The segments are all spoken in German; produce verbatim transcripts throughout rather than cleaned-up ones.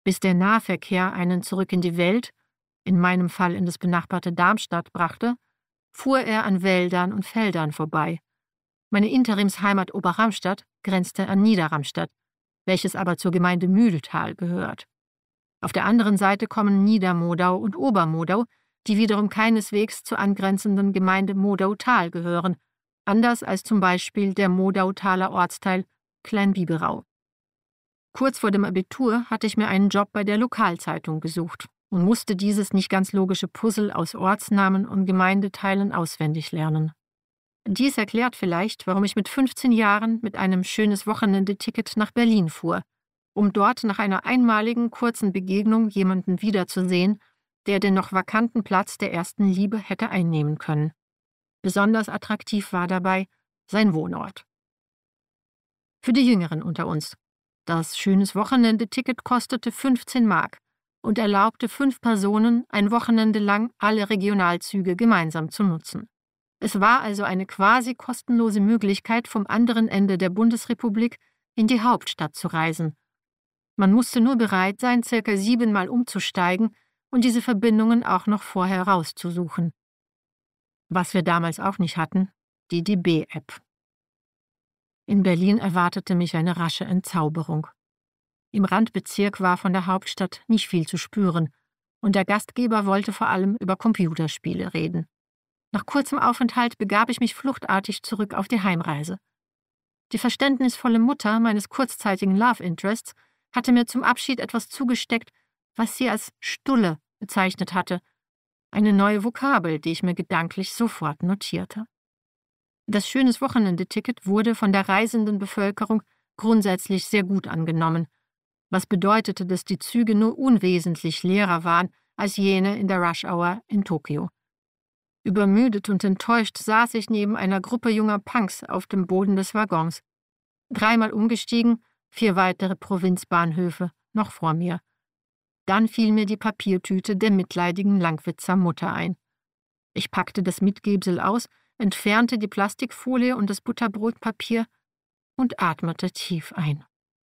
Bis der Nahverkehr einen zurück in die Welt, in meinem Fall in das benachbarte Darmstadt, brachte, fuhr er an Wäldern und Feldern vorbei. Meine Interimsheimat Oberramstadt grenzte an Niederramstadt, welches aber zur Gemeinde Mühltal gehört. Auf der anderen Seite kommen Niedermodau und Obermodau, die wiederum keineswegs zur angrenzenden Gemeinde Modautal gehören, anders als zum Beispiel der Modautaler Ortsteil Kleinbiberau. Kurz vor dem Abitur hatte ich mir einen Job bei der Lokalzeitung gesucht und musste dieses nicht ganz logische Puzzle aus Ortsnamen und Gemeindeteilen auswendig lernen. Dies erklärt vielleicht, warum ich mit fünfzehn Jahren mit einem schönes Wochenendeticket nach Berlin fuhr, um dort nach einer einmaligen kurzen Begegnung jemanden wiederzusehen, der den noch vakanten Platz der ersten Liebe hätte einnehmen können. Besonders attraktiv war dabei sein Wohnort. Für die Jüngeren unter uns. Das schönes Wochenendeticket kostete fünfzehn Mark und erlaubte fünf Personen, ein Wochenende lang alle Regionalzüge gemeinsam zu nutzen. Es war also eine quasi kostenlose Möglichkeit, vom anderen Ende der Bundesrepublik in die Hauptstadt zu reisen. Man musste nur bereit sein, circa siebenmal umzusteigen und diese Verbindungen auch noch vorher rauszusuchen. Was wir damals auch nicht hatten, die D B-App. In Berlin erwartete mich eine rasche Entzauberung. Im Randbezirk war von der Hauptstadt nicht viel zu spüren und der Gastgeber wollte vor allem über Computerspiele reden. Nach kurzem Aufenthalt begab ich mich fluchtartig zurück auf die Heimreise. Die verständnisvolle Mutter meines kurzzeitigen Love Interests hatte mir zum Abschied etwas zugesteckt, was sie als Stulle bezeichnet hatte, eine neue Vokabel, die ich mir gedanklich sofort notierte. Das schönes Wochenendeticket wurde von der reisenden Bevölkerung grundsätzlich sehr gut angenommen, was bedeutete, dass die Züge nur unwesentlich leerer waren als jene in der Rush-Hour in Tokio. Übermüdet und enttäuscht saß ich neben einer Gruppe junger Punks auf dem Boden des Waggons. Dreimal umgestiegen, vier weitere Provinzbahnhöfe noch vor mir. Dann fiel mir die Papiertüte der mitleidigen Langwitzer Mutter ein. Ich packte das Mitgebsel aus, entfernte die Plastikfolie und das Butterbrotpapier und atmete tief ein.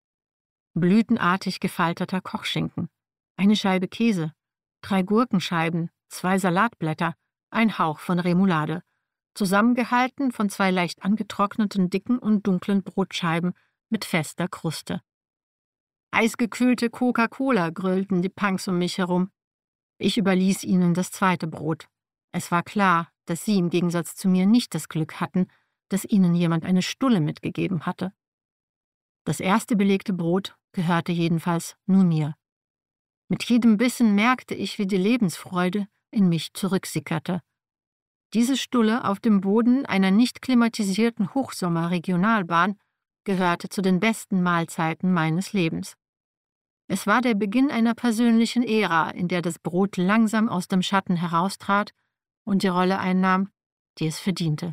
Blütenartig gefalteter Kochschinken, eine Scheibe Käse, drei Gurkenscheiben, zwei Salatblätter, ein Hauch von Remoulade, zusammengehalten von zwei leicht angetrockneten dicken und dunklen Brotscheiben mit fester Kruste. Eisgekühlte Coca-Cola grölten die Punks um mich herum. Ich überließ ihnen das zweite Brot. Es war klar, dass sie im Gegensatz zu mir nicht das Glück hatten, dass ihnen jemand eine Stulle mitgegeben hatte. Das erste belegte Brot gehörte jedenfalls nur mir. Mit jedem Bissen merkte ich, wie die Lebensfreude in mich zurücksickerte. Diese Stulle auf dem Boden einer nicht klimatisierten Hochsommerregionalbahn gehörte zu den besten Mahlzeiten meines Lebens. Es war der Beginn einer persönlichen Ära, in der das Brot langsam aus dem Schatten heraustrat und die Rolle einnahm, die es verdiente.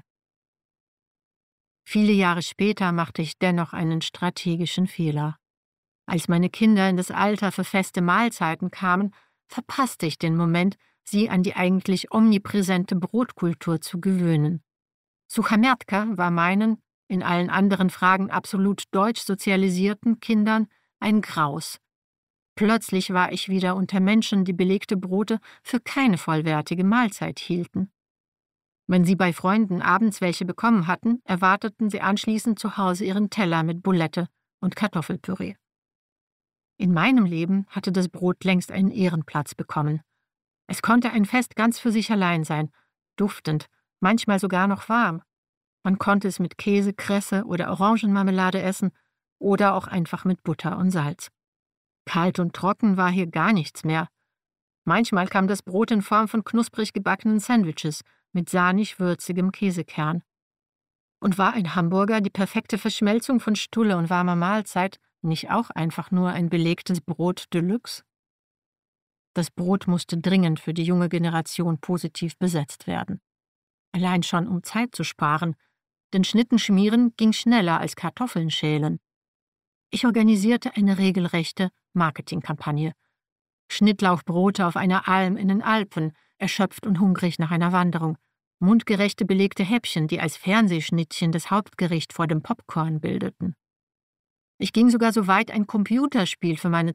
Viele Jahre später machte ich dennoch einen strategischen Fehler. Als meine Kinder in das Alter für feste Mahlzeiten kamen, verpasste ich den Moment, sie an die eigentlich omnipräsente Brotkultur zu gewöhnen. Suchamertka war meinen, in allen anderen Fragen absolut deutsch sozialisierten Kindern ein Graus. Plötzlich war ich wieder unter Menschen, die belegte Brote für keine vollwertige Mahlzeit hielten. Wenn sie bei Freunden abends welche bekommen hatten, erwarteten sie anschließend zu Hause ihren Teller mit Bulette und Kartoffelpüree. In meinem Leben hatte das Brot längst einen Ehrenplatz bekommen. Es konnte ein Fest ganz für sich allein sein, duftend, manchmal sogar noch warm. Man konnte es mit Käse, Kresse oder Orangenmarmelade essen oder auch einfach mit Butter und Salz. Kalt und trocken war hier gar nichts mehr. Manchmal kam das Brot in Form von knusprig gebackenen Sandwiches mit sahnig-würzigem Käsekern. Und war ein Hamburger die perfekte Verschmelzung von Stulle und warmer Mahlzeit nicht auch einfach nur ein belegtes Brot Deluxe? Das Brot musste dringend für die junge Generation positiv besetzt werden. Allein schon, um Zeit zu sparen, denn Schnitten schmieren ging schneller als Kartoffeln schälen. Ich organisierte eine regelrechte Marketingkampagne. Schnittlauchbrote auf einer Alm in den Alpen, erschöpft und hungrig nach einer Wanderung, mundgerechte belegte Häppchen, die als Fernsehschnittchen das Hauptgericht vor dem Popcorn bildeten. Ich ging sogar so weit, ein Computerspiel für meine